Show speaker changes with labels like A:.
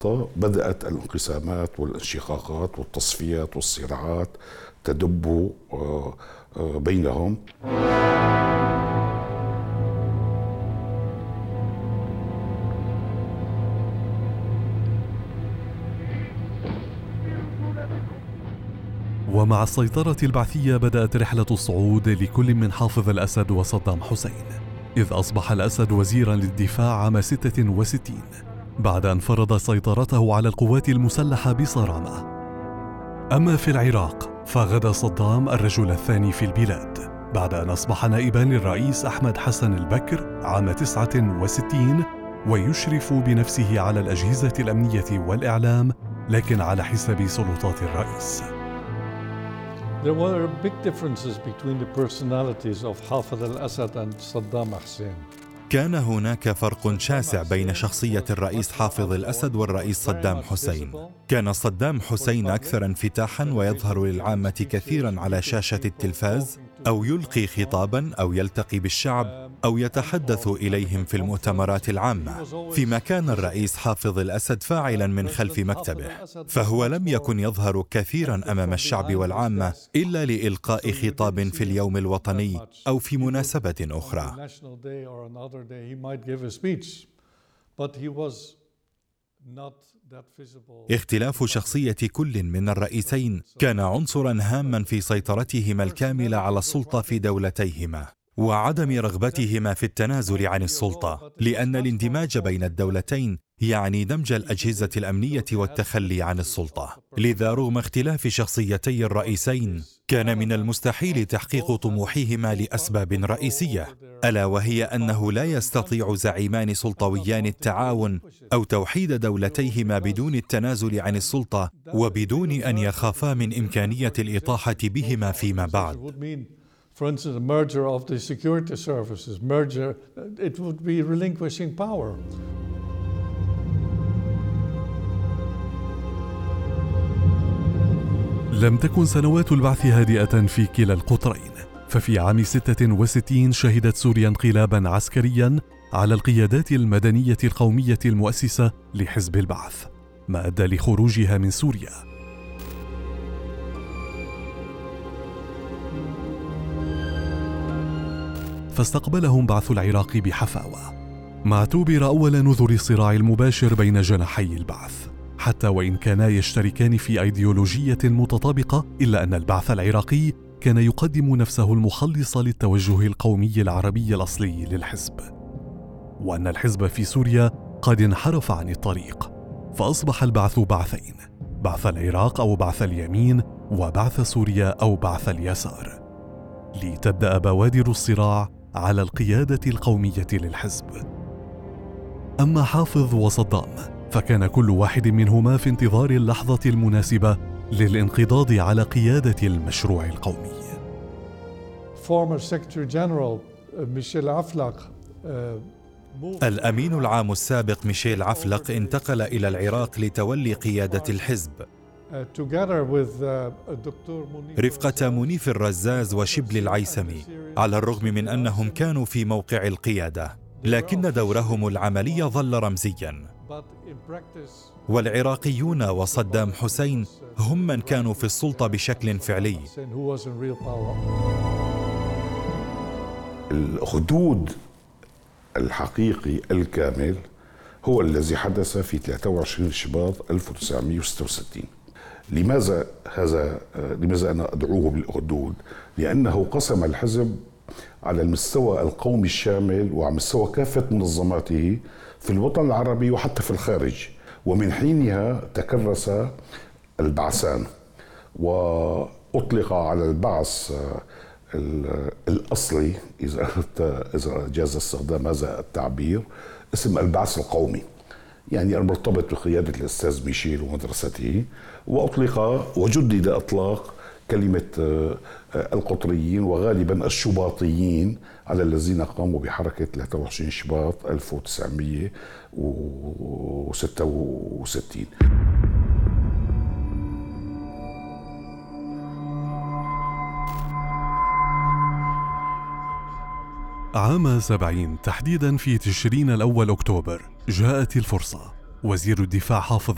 A: بدأت الانقسامات والانشقاقات والتصفيات والصراعات تدب بينهم.
B: ومع السيطرة البعثية بدأت رحلة الصعود لكل من حافظ الأسد وصدام حسين، إذ أصبح الأسد وزيرا للدفاع عام 66 بعد أن فرض سيطرته على القوات المسلحة بصرامة. أما في العراق فغدا صدام الرجل الثاني في البلاد بعد أن أصبح نائبا للرئيس أحمد حسن البكر عام 69 ويشرف بنفسه على الأجهزة الأمنية والإعلام، لكن على حساب سلطات الرئيس.
C: There were big differences between the personalities of Hafez al-Assad and Saddam Hussein.
D: كان هناك فرق شاسع بين شخصية الرئيس حافظ الأسد والرئيس صدام حسين. كان صدام حسين أكثر انفتاحاً ويظهر للعامة كثيراً على شاشة التلفاز، أو يلقي خطاباً، أو يلتقي بالشعب، أو يتحدث إليهم في المؤتمرات العامة، فيما كان الرئيس حافظ الأسد فاعلاً من خلف مكتبه، فهو لم يكن يظهر كثيراً أمام الشعب والعامة إلا لإلقاء خطاب في اليوم الوطني أو في مناسبة أخرى. اختلاف شخصية كل من الرئيسين كان عنصراً هاماً في سيطرتهما الكاملة على السلطة في دولتيهما، وعدم رغبتهما في التنازل عن السلطة، لأن الاندماج بين الدولتين يعني دمج الأجهزة الأمنية والتخلي عن السلطة. لذا رغم اختلاف شخصيتي الرئيسين كان من المستحيل تحقيق طموحهما لأسباب رئيسية، ألا وهي أنه لا يستطيع زعيمان سلطويان التعاون أو توحيد دولتيهما بدون التنازل عن السلطة وبدون أن يخافا من إمكانية الإطاحة بهما فيما بعد.
C: For instance, a merger of the security services, it would be relinquishing power.
B: لم تكن سنوات البعث هادئة في كلا القطرين، ففي عام 66 شهدت سوريا انقلابا عسكريا على القيادات المدنية القومية المؤسسة لحزب البعث، ما أدى لخروجها من سوريا. فاستقبلهم بعث العراق بحفاوة، ما اعتبر أول نذر الصراع المباشر بين جناحي البعث، حتى وإن كانا يشتركان في أيديولوجية متطابقة، إلا أن البعث العراقي كان يقدم نفسه المخلص للتوجه القومي العربي الأصلي للحزب، وأن الحزب في سوريا قد انحرف عن الطريق، فأصبح البعث بعثين: بعث العراق أو بعث اليمين، وبعث سوريا أو بعث اليسار، لتبدأ بوادر الصراع على القيادة القومية للحزب. أما حافظ وصدام فكان كل واحد منهما في انتظار اللحظة المناسبة للانقضاض على قيادة المشروع القومي.
D: الأمين العام السابق ميشيل عفلق انتقل إلى العراق لتولي قيادة الحزب رفقة منيف الرزاز وشبل العيسمي، على الرغم من أنهم كانوا في موقع القيادة، لكن دورهم العملي ظل رمزياً. والعراقيون وصدام حسين هم من كانوا في السلطة بشكل فعلي.
A: الخدود الحقيقي الكامل هو الذي حدث في 23 شباط 1966. لماذا أنا أدعوه بالأخدود؟ لأنه قسم الحزب على المستوى القومي الشامل وعلى مستوى كافة منظماته في الوطن العربي وحتى في الخارج، ومن حينها تكرس البعثان، وأطلق على البعث الأصلي إذا جاز استخدام هذا التعبير اسم البعث القومي، يعني المرتبط بقيادة الأستاذ ميشيل ومدرسته، وأطلق وجدد إطلاق كلمة القطريين وغالبا الشباطيين على الذين قاموا بحركة 23 شباط 1966.
B: عام 70 تحديدا في تشرين الأول أكتوبر جاءت الفرصة. وزير الدفاع حافظ